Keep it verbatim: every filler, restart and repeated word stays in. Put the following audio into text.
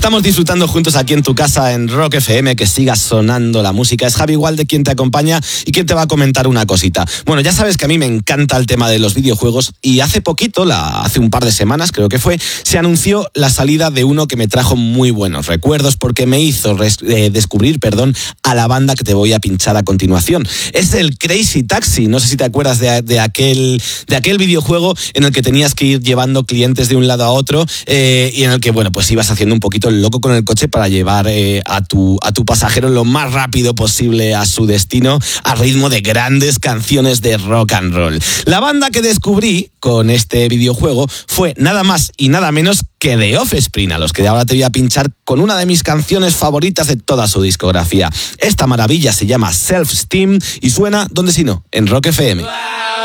Estamos disfrutando juntos aquí en tu casa en Rock F M, que siga sonando la música. Es Javi Gualde quien te acompaña y quien te va a comentar una cosita. Bueno, ya sabes que a mí me encanta el tema de los videojuegos y hace poquito, la, hace un par de semanas creo que fue, se anunció la salida de uno que me trajo muy buenos recuerdos porque me hizo res, eh, descubrir, perdón, a la banda que te voy a pinchar a continuación. Es el Crazy Taxi. No sé si te acuerdas de, de, aquel, de aquel videojuego en el que tenías que ir llevando clientes de un lado a otro eh, y en el que, bueno, pues ibas haciendo un poquito el loco con el coche para llevar eh, a, tu, a tu pasajero lo más rápido posible a su destino a ritmo de grandes canciones de rock and roll. La banda que descubrí con este videojuego fue nada más y nada menos que The Offspring, a los que ahora te voy a pinchar con una de mis canciones favoritas de toda su discografía. Esta maravilla se llama Self-Esteem y suena, ¿dónde si no? En Rock F M.